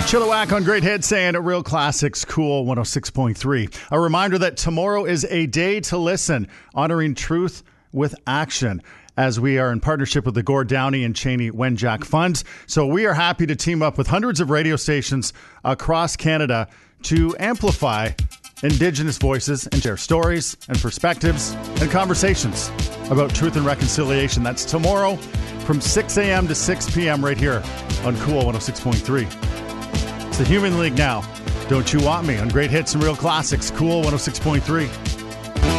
Chilliwack on Great Hits and Real Classics, Cool 106.3. A reminder that tomorrow is a day to listen, honoring truth with action, as we are in partnership with the Gord Downie and Cheney Wenjack Funds. So we are happy to team up with hundreds of radio stations across Canada to amplify Indigenous voices and share stories and perspectives and conversations about truth and reconciliation. That's tomorrow from 6 a.m. to 6 p.m. right here on Cool 106.3. It's the Human League now. Don't You Want Me on Great Hits and Real Classics, Cool 106.3.